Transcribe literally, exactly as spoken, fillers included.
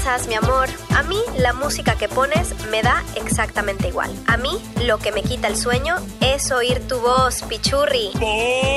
piensas, mi amor? A mí la música que pones me da exactamente igual. A mí lo que me quita el sueño es oír tu voz, pichurri.